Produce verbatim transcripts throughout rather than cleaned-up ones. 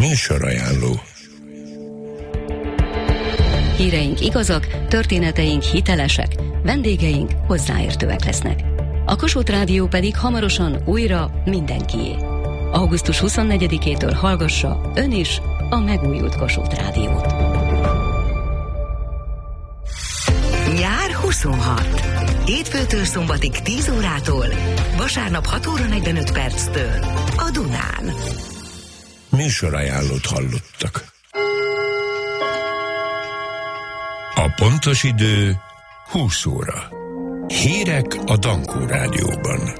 Műsorajánló. Híreink igazak, történeteink hitelesek, vendégeink hozzáértőek lesznek. A Kossuth Rádió pedig hamarosan újra mindenkié. augusztus huszonnegyedikétől hallgassa ön is a megújult Kossuth Rádiót. Nyár huszonhat. Hétfőtől szombatig tíz órától, vasárnap hat óra negyvenöt perctől a Dunán. Műsorajánlót hallottak. A pontos idő húsz óra. Hírek a Dankó Rádióban.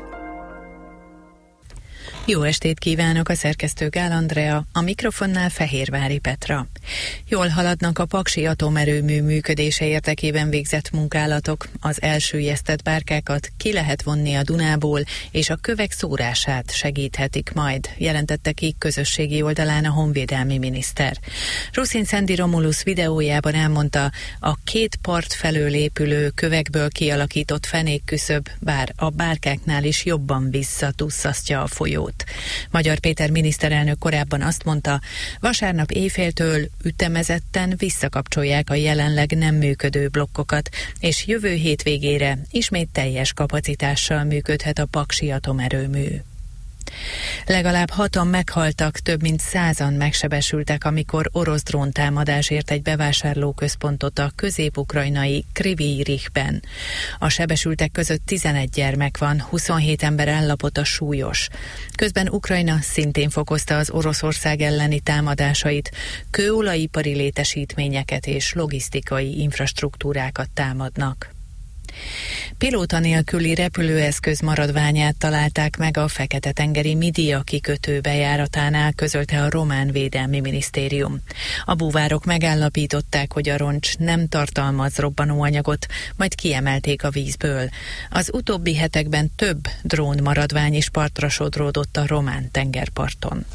Jó estét kívánok, a szerkesztő Gál Andrea, a mikrofonnál Fehérvári Petra. Jól haladnak a paksi atomerőmű működése érdekében végzett munkálatok. Az elsüllyesztett bárkákat ki lehet vonni a Dunából, és a kövek szórását segíthetik majd, jelentette ki közösségi oldalán a honvédelmi miniszter. Ruszin Szendi Romulus videójában elmondta, a két part felől épülő kövekből kialakított fenékküszöb, bár a bárkáknál is jobban visszatusszasztja a folyót. Magyar Péter miniszterelnök korábban azt mondta, vasárnap éjféltől ütemezetten visszakapcsolják a jelenleg nem működő blokkokat, és jövő hétvégére ismét teljes kapacitással működhet a paksi atomerőmű. Legalább hatan meghaltak, több mint százan megsebesültek, amikor orosz dróntámadás ért egy bevásárlóközpontot a közép-ukrajnai Kryvyi Rihben. A sebesültek között tizenegy gyermek van, huszonhét ember állapota súlyos. Közben Ukrajna szintén fokozta az Oroszország elleni támadásait, kőolajipari létesítményeket és logisztikai infrastruktúrákat támadnak. Pilóta nélküli repülőeszköz maradványát találták meg a Fekete-tengeri Midia kikötő bejáratánál, közölte a román védelmi minisztérium. A búvárok megállapították, hogy a roncs nem tartalmaz robbanóanyagot, majd kiemelték a vízből. Az utóbbi hetekben több drón maradvány is partra sodródott a román tengerparton.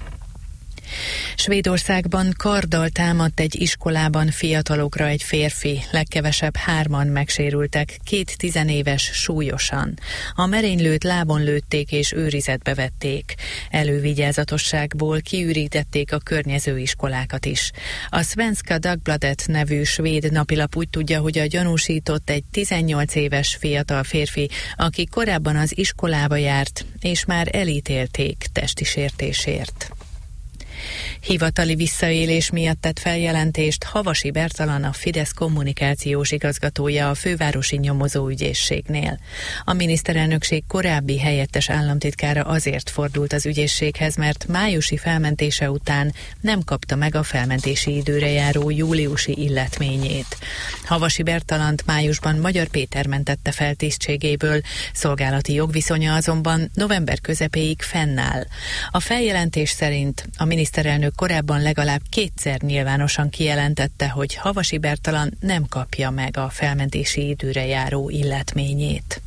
Svédországban karddal támadt egy iskolában fiatalokra egy férfi, legkevesebb hárman megsérültek, két tizenéves súlyosan. A merénylőt lábon lőtték és őrizetbe vették. Elővigyázatosságból kiürítették a környező iskolákat is. A Svenska Dagbladet nevű svéd napilap úgy tudja, hogy a gyanúsított egy tizennyolc éves fiatal férfi, aki korábban az iskolába járt, és már elítélték testi sértésért. Hivatali visszaélés miatt tett feljelentést Havasi Bertalan, a Fidesz kommunikációs igazgatója a fővárosi nyomozóügyészségnél. A miniszterelnökség korábbi helyettes államtitkára azért fordult az ügyészséghez, mert májusi felmentése után nem kapta meg a felmentési időre járó júliusi illetményét. Havasi Bertalant májusban Magyar Péter mentette fel tisztségéből, szolgálati jogviszonya azonban november közepéig fennáll. A feljelentés szerint a miniszterelnök korábban legalább kétszer nyilvánosan kijelentette, hogy Havasi Bertalan nem kapja meg a felmentési időre járó illetményét.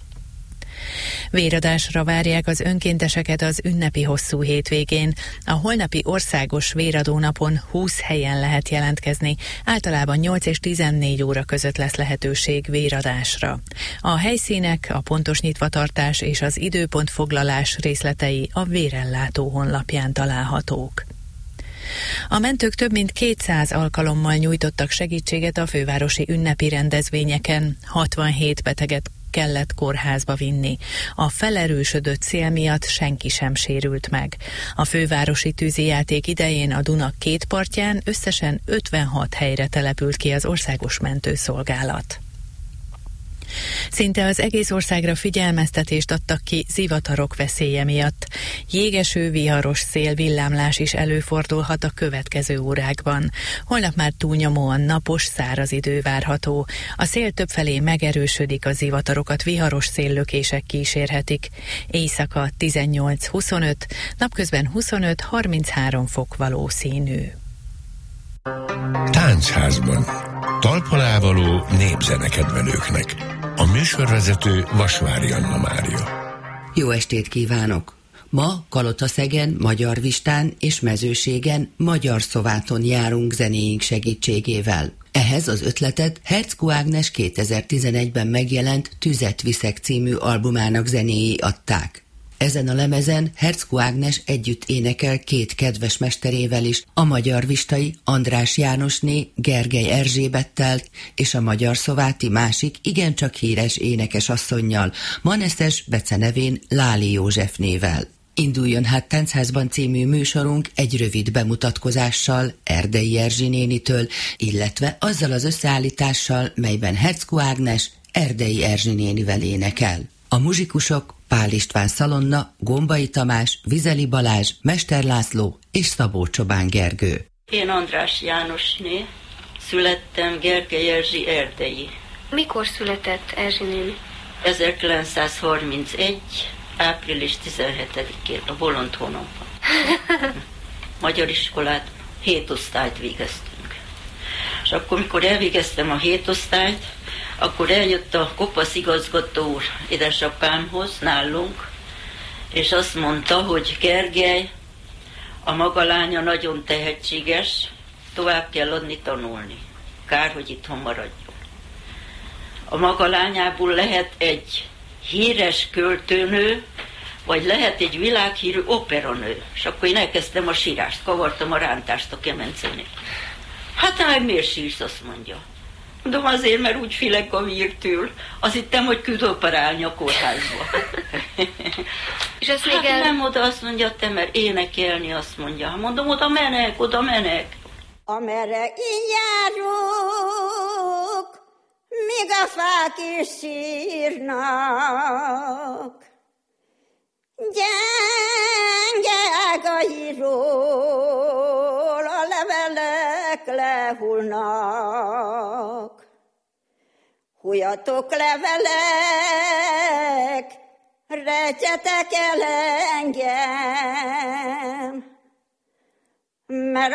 Véradásra várják az önkénteseket az ünnepi hosszú hétvégén. A holnapi országos véradónapon húsz helyen lehet jelentkezni, általában nyolc és tizennégy óra között lesz lehetőség véradásra. A helyszínek, a pontos nyitvatartás és az időpontfoglalás részletei a Vérellátó honlapján találhatók. A mentők több mint kétszáz alkalommal nyújtottak segítséget a fővárosi ünnepi rendezvényeken, hatvanhét beteget kellett kórházba vinni. A felerősödött szél miatt senki sem sérült meg. A fővárosi tűzijáték idején a Duna két partján összesen ötvenhat helyre települt ki az országos mentőszolgálat. Szinte az egész országra figyelmeztetést adtak ki zivatarok veszélye miatt. Jégeső, viharos szél, villámlás is előfordulhat a következő órákban. Holnap már túlnyomóan napos, száraz idő várható. A szél többfelé megerősödik, a zivatarokat viharos széllökések kísérhetik. Éjszaka tizennyolc-huszonöt, napközben huszonöt-harminchárom fok valószínű. Táncházban. Talpalávaló népzenekedvelőknek. A műsorvezető Vasvári Anna Mária. Jó estét kívánok! Ma Kalotaszegen, Magyarvistán és Mezőségen magyar szováton járunk zenéink segítségével. Ehhez az ötletet Herczkó Ágnes kétezer-tizenegyben megjelent Tüzet viszek című albumának zenéi adták. Ezen a lemezen Herczko Ágnes együtt énekel két kedves mesterével is, a magyar vistai András Jánosné Gergely Erzsébettel és a magyar szováti másik igencsak híres énekes asszonnyal, Maneszes becenevén Láli Józsefnével. Induljon hát Táncházban című műsorunk egy rövid bemutatkozással Erdei Erzsi nénitől, illetve azzal az összeállítással, melyben Herczko Ágnes Erdei Erzsi nénivel énekel. A muzsikusok Pál István Szalonna, Gombai Tamás, Vizeli Balázs, Mester László és Szabó Csobán Gergő. Én András Jánosné, születtem Gergely Erzsi erdei. Mikor született Erzsi néni? ezerkilencszázharmincegy. április tizenhetedikén, a bolond hónapban. Magyar iskolát, hét osztályt végeztünk. És akkor, mikor elvégeztem a hét osztályt, akkor eljött a kopasz igazgató úr édesapámhoz, nálunk, és azt mondta, hogy Gergely, a maga lánya nagyon tehetséges, tovább kell adni tanulni. Kár, hogy itthon maradjon. A maga lányából lehet egy híres költőnő, vagy lehet egy világhírű operanő. És akkor én elkezdtem a sírást, kavartam a rántást a kemencénél. Hát meg miért sírsz, azt mondja. Mondom, azért, mert úgy filek a vírtől. Azt hittem, hogy küld operálni a kórházba. És ezt még hát el... nem oda, azt mondja, te, mert énekelni, azt mondja. Mondom, oda menek, oda menek. Amerre így járok, míg a fák is sírnak, gyenge ágairól a levelek lehullnak. Hújatok levelek, rejtjetek el engem, mert